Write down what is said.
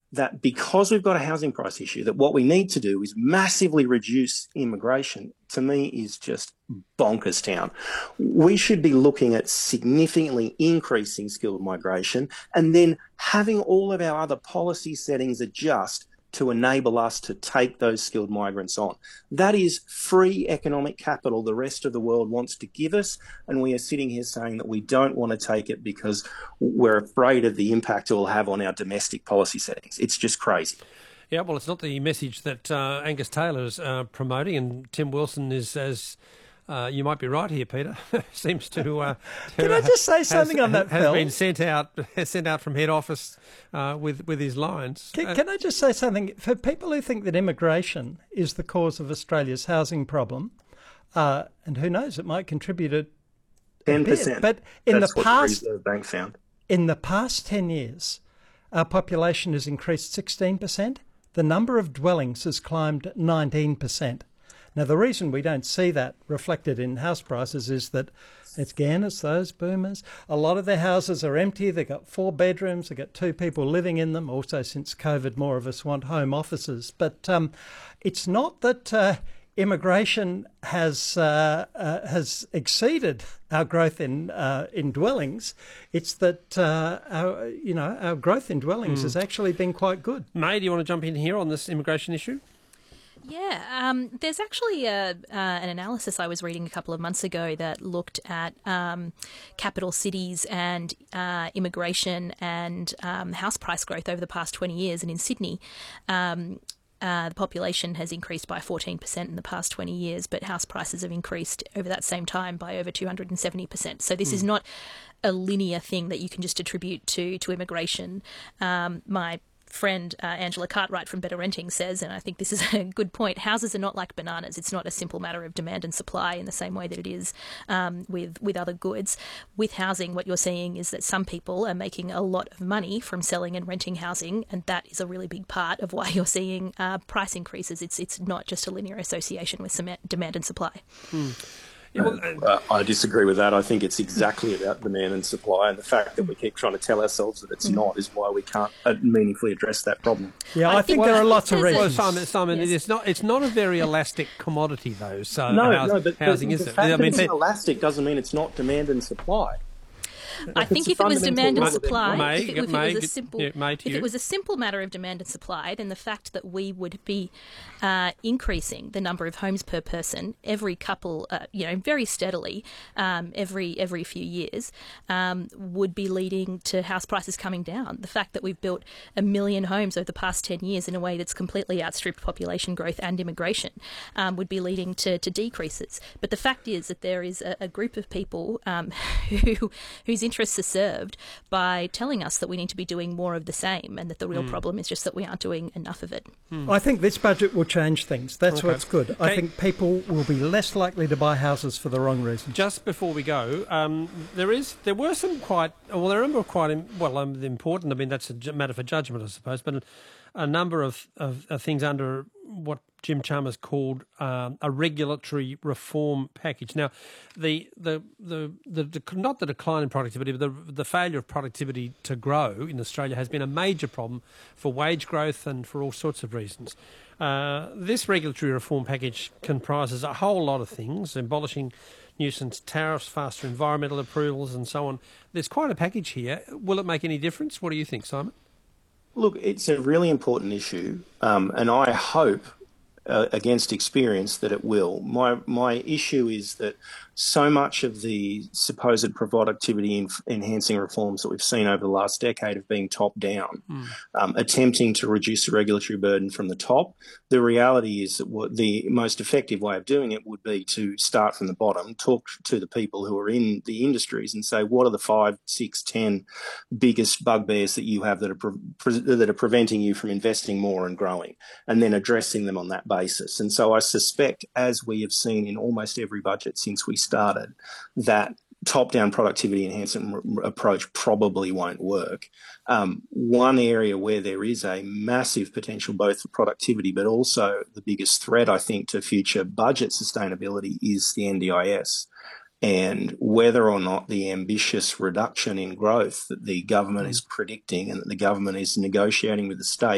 that because we've got a housing price issue, that what we need to do is massively reduce immigration, to me is just bonkers town. We should be looking at significantly increasing skilled migration and then having all of our other policy settings adjust to enable us to take those skilled migrants on. That is free economic capital the rest of the world wants to give us, and we are sitting here saying that we don't want to take it because we're afraid of the impact it will have on our domestic policy settings. It's just crazy. Yeah, well, it's not the message that Angus Taylor's promoting, and Tim Wilson is as... you might be right here, Peter. Seems to. Can I just say something on that, Phil? Has been sent out from head office with his lines. Can I just say something for people who think that immigration is the cause of Australia's housing problem, and who knows, it might contribute at 10%. But in That's the what past, the Reserve Bank found. In the past 10 years, our population has increased 16%. The number of dwellings has climbed 19%. Now, the reason we don't see that reflected in house prices is that it's those boomers. A lot of their houses are empty. They've got 4 bedrooms. They've got 2 people living in them. Also, since COVID, more of us want home offices. But it's not that immigration has exceeded our growth in dwellings. It's that our growth in dwellings has actually been quite good. May, do you want to jump in here on this immigration issue? Yeah, there's actually an analysis I was reading a couple of months ago that looked at capital cities and immigration and house price growth over the past 20 years. And in Sydney, the population has increased by 14% in the past 20 years, but house prices have increased over that same time by over 270%. So this is not a linear thing that you can just attribute to immigration. My friend Angela Cartwright from Better Renting says, and I think this is a good point, houses are not like bananas. It's not a simple matter of demand and supply in the same way that it is with other goods. With housing, what you're seeing is that some people are making a lot of money from selling and renting housing, and that is a really big part of why you're seeing price increases. It's not just a linear association with demand and supply. Yeah, I disagree with that. I think it's exactly about demand and supply, and the fact that we keep trying to tell ourselves that it's not is why we can't meaningfully address that problem. Yeah, I think there are lots of reasons. Well, Simon, yes. It's not a very elastic commodity, though. So but housing is the fact that it's elastic doesn't mean it's not demand and supply. I think if it was demand and supply, if it was a simple matter of demand and supply, then the fact that we would be increasing the number of homes per person every couple, very steadily, every few years, would be leading to house prices coming down. The fact that we've built 1 million homes over the past 10 years in a way that's completely outstripped population growth and immigration would be leading to decreases. But the fact is that there is a group of people whose interests are served by telling us that we need to be doing more of the same, and that the real problem is just that we aren't doing enough of it. I think this budget will change things. That's what's good. Okay. I think people will be less likely to buy houses for the wrong reasons. Just before we go, there were some quite important. I mean, that's a matter for judgment, I suppose, but a number of things under what Jim Chalmers called a regulatory reform package. Now, not the decline in productivity, but the failure of productivity to grow in Australia has been a major problem for wage growth and for all sorts of reasons. This regulatory reform package comprises a whole lot of things, abolishing nuisance tariffs, faster environmental approvals and so on. There's quite a package here. Will it make any difference? What do you think, Simon? Look, it's a really important issue, and I hope, against experience, that it will. My issue is that so much of the supposed productivity enhancing reforms that we've seen over the last decade have been top down, attempting to reduce the regulatory burden from the top. The reality is that what the most effective way of doing it would be to start from the bottom, talk to the people who are in the industries and say, what are the 5, 6, 10 biggest bugbears that you have that are preventing you from investing more and growing, and then addressing them on that basis. And so I suspect, as we have seen in almost every budget since we started, that top-down productivity enhancement approach probably won't work. One area where there is a massive potential both for productivity but also the biggest threat, I think, to future budget sustainability is the NDIS. And whether or not the ambitious reduction in growth that the government is predicting and that the government is negotiating with the state